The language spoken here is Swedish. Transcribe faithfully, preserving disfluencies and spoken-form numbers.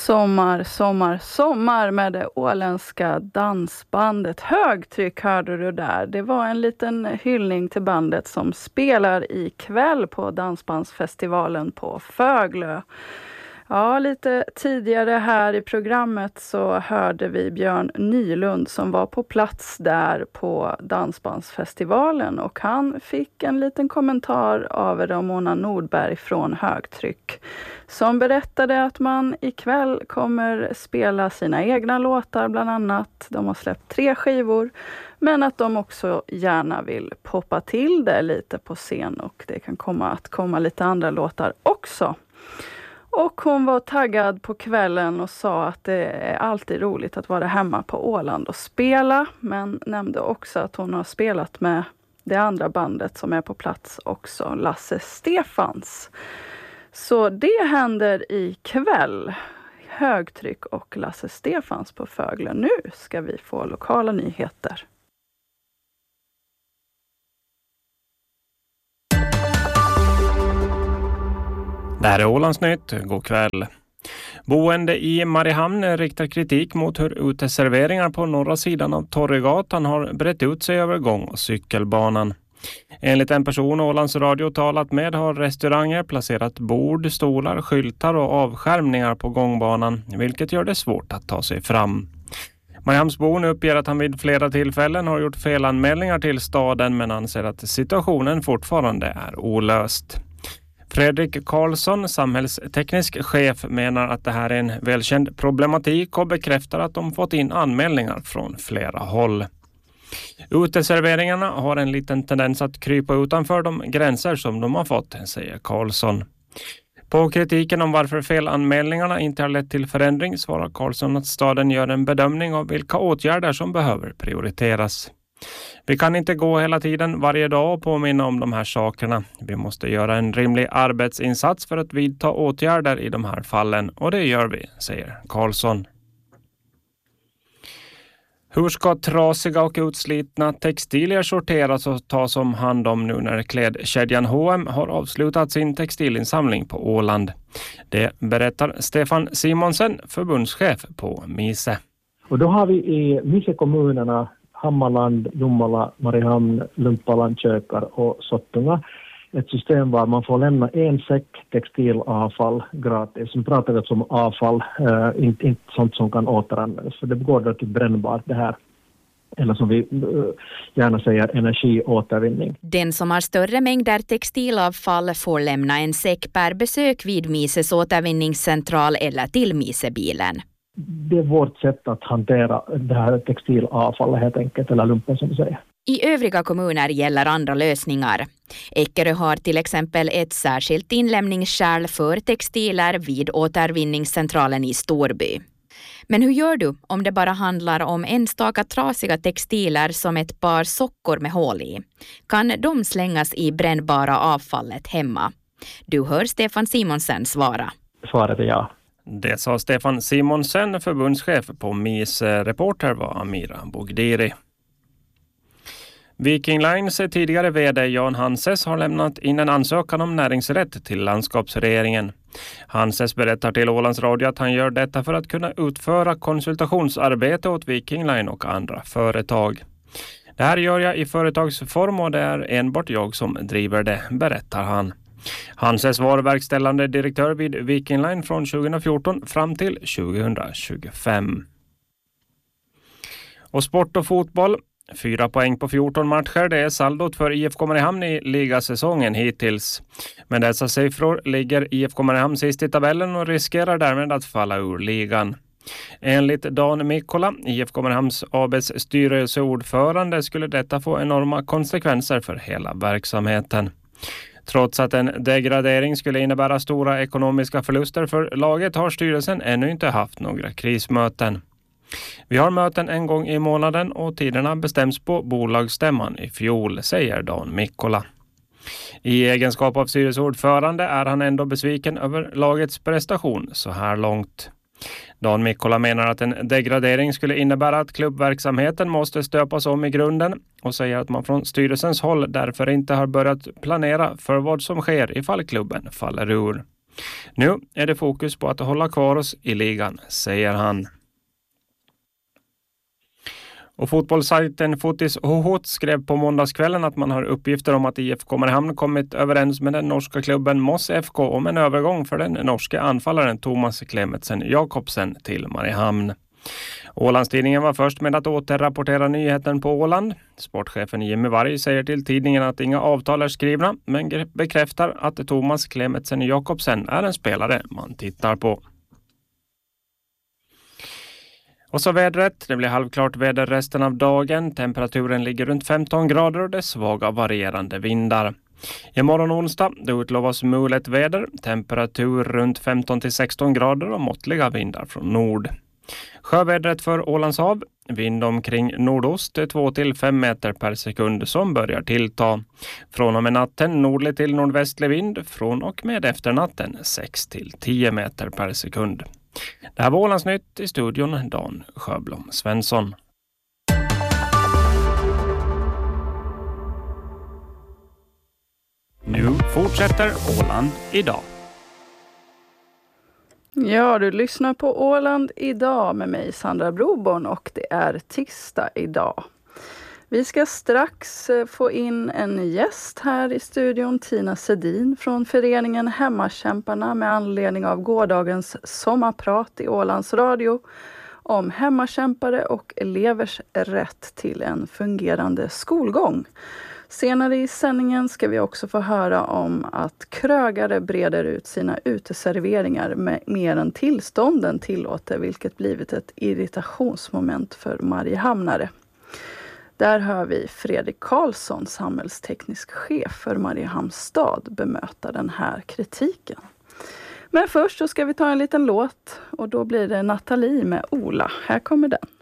Sommar, sommar, sommar med det åländska dansbandet Högtryck hörde du där. Det var en liten hyllning till bandet som spelar ikväll på Dansbandsfestivalen på Föglö. Ja, lite tidigare här i programmet så hörde vi Björn Nylund som var på plats där på Dansbandsfestivalen och han fick en liten kommentar av Ramona Nordberg från Högtryck som berättade att man ikväll kommer spela sina egna låtar bland annat. De har släppt tre skivor men att de också gärna vill poppa till det lite på scen och det kan komma att komma lite andra låtar också. Och hon var taggad på kvällen och sa att det är alltid roligt att vara hemma på Åland och spela. Men nämnde också att hon har spelat med det andra bandet som är på plats också, Lasse Stefans. Så det händer ikväll. Högtryck och Lasse Stefans på Föglö. Nu ska vi få lokala nyheter. Det här är Ålandsnytt. God kväll. Boende i Mariehamn riktar kritik mot hur uteserveringar på norra sidan av Torregatan har brett ut sig över gång- och cykelbanan. Enligt en person Ålands Radio talat med har restauranger placerat bord, stolar, skyltar och avskärmningar på gångbanan, vilket gör det svårt att ta sig fram. Mariehamnsbon uppger att han vid flera tillfällen har gjort felanmälningar till staden men anser att situationen fortfarande är olöst. Fredrik Karlsson, samhällsteknisk chef, menar att det här är en välkänd problematik och bekräftar att de fått in anmälningar från flera håll. Uteserveringarna har en liten tendens att krypa utanför de gränser som de har fått, säger Karlsson. På kritiken om varför felanmälningarna inte har lett till förändring svarar Karlsson att staden gör en bedömning av vilka åtgärder som behöver prioriteras. Vi kan inte gå hela tiden varje dag och påminna om de här sakerna. Vi måste göra en rimlig arbetsinsats för att vidta åtgärder i de här fallen och det gör vi, säger Karlsson. Hur ska trasiga och utslitna textilier sorteras och tas om hand om nu när klädkedjan H och M har avslutat sin textilinsamling på Åland? Det berättar Stefan Simonsen, förbundschef på Mise. Och då har vi i Mise-kommunerna Hammarland, Jomala, Mariehamn, Lumpala, Kökar och Sottunga ett system var man får lämna en säck textilavfall gratis. Nu pratar vi om avfall, äh, inte, inte sånt som kan återanvändas. För det går då till brännbart det här. Eller som vi äh, gärna säger, energiåtervinning. Den som har större mängder textilavfall får lämna en säck per besök vid Mises återvinningscentral eller till Misebilen. Det är vårt sätt att hantera det här textilavfallet helt enkelt, eller lumpen som du säger. I övriga kommuner gäller andra lösningar. Eckerö har till exempel ett särskilt inlämningskärl för textiler vid återvinningscentralen i Storby. Men hur gör du om det bara handlar om enstaka trasiga textiler som ett par sockor med hål i? Kan de slängas i brännbara avfallet hemma? Du hör Stefan Simonsen svara. Svaret är ja. Det sa Stefan Simonsen, förbundschef på M I S. Reporter var Amira Bogdiri. Viking Lines tidigare vd Jan Hanses har lämnat in en ansökan om näringsrätt till landskapsregeringen. Hanses berättar till Ålands Radio att han gör detta för att kunna utföra konsultationsarbete åt Viking Line och andra företag. Det här gör jag i företagsform och det är enbart jag som driver det, berättar han. Hanses var verkställande direktör vid Viking Line från tjugohundrafjorton fram till tjugohundratjugofem. Och sport och fotboll. Fyra poäng på fjorton matcher, det är saldot för I F K Mariehamn i ligasäsongen hittills. Med dessa siffror ligger I F K Mariehamn sist i tabellen och riskerar därmed att falla ur ligan. Enligt Dan Mikkola, I F K Mariehamns A B:s styrelseordförande, skulle detta få enorma konsekvenser för hela verksamheten. Trots att en degradering skulle innebära stora ekonomiska förluster för laget har styrelsen ännu inte haft några krismöten. Vi har möten en gång i månaden och tiderna bestäms på bolagsstämman i fjol, säger Dan Mikkola. I egenskap av styrelseordförande är han ändå besviken över lagets prestation så här långt. Dan Mikkola menar att en degradering skulle innebära att klubbverksamheten måste stöpas om i grunden och säger att man från styrelsens håll därför inte har börjat planera för vad som sker ifall klubben faller ur. Nu är det fokus på att hålla kvar oss i ligan, säger han. Och fotbollssajten Fotis H H skrev på måndagskvällen att man har uppgifter om att I F K Mariehamn kommit överens med den norska klubben Moss F K om en övergång för den norska anfallaren Thomas Klemetsen Jakobsen till Mariehamn. Ålandstidningen var först med att återrapportera nyheten på Åland. Sportchefen Jimmy Varg säger till tidningen att inga avtal är skrivna, men bekräftar att Thomas Klemetsen Jakobsen är en spelare man tittar på. Och så vädret. Det blir halvklart väder resten av dagen. Temperaturen ligger runt femton grader och det är svaga varierande vindar. Imorgon onsdag då utlovas mulet väder. Temperatur runt femton till sexton grader och måttliga vindar från nord. Sjövädret för Ålands hav. Vind omkring nordost två till fem meter per sekund som börjar tillta. Från och med natten nordlig till nordvästlig vind. Från och med efter natten sex till tio meter per sekund. Det här var Ålandsnytt, i studion Dan Sjöblom Svensson. Nu fortsätter Åland idag. Ja, du lyssnar på Åland idag med mig Sandra Broborn och det är tisdag idag. Vi ska strax få in en gäst här i studion, Tina Sedin från föreningen Hemmakämparna med anledning av gårdagens sommarprat i Ålands radio om hemmakämpare och elevers rätt till en fungerande skolgång. Senare i sändningen ska vi också få höra om att krögare breder ut sina uteserveringar med mer än tillstånden tillåter, vilket blivit ett irritationsmoment för mariehamnare. Där hör vi Fredrik Karlsson, samhällsteknisk chef för Mariehamns stad, bemöta den här kritiken. Men först så ska vi ta en liten låt och då blir det Nathalie med Ola. Här kommer den.